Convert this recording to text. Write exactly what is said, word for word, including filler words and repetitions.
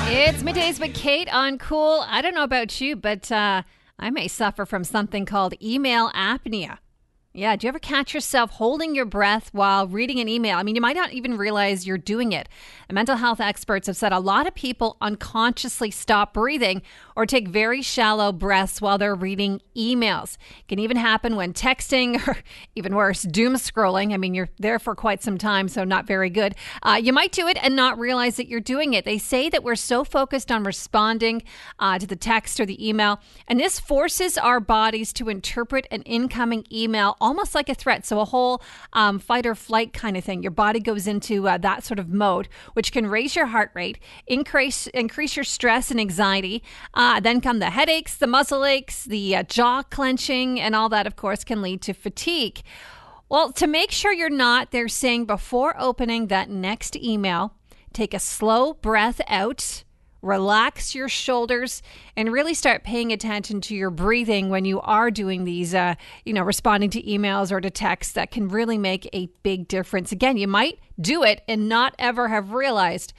It's Middays with Kate on Cool. I don't know about you, but uh, I may suffer from something called email apnea. Yeah, do you ever catch yourself holding your breath while reading an email? I mean, you might not even realize you're doing it. And mental health experts have said a lot of people unconsciously stop breathing or take very shallow breaths while they're reading emails. It can even happen when texting or even worse, doom scrolling. I mean, you're there for quite some time, so not very good. Uh, you might do it and not realize that you're doing it. They say that we're so focused on responding uh, to the text or the email, and this forces our bodies to interpret an incoming email almost like a threat. So a whole um, fight or flight kind of thing. Your body goes into uh, that sort of mode, which can raise your heart rate, increase increase your stress and anxiety. Uh, then come the headaches, the muscle aches, the uh, jaw clenching, and all that, of course, can lead to fatigue. Well, to make sure you're not, they're saying before opening that next email, take a slow breath out, relax your shoulders, and really start paying attention to your breathing when you are doing these, uh, you know, responding to emails or to texts. That can really make a big difference. Again, you might do it and not ever have realized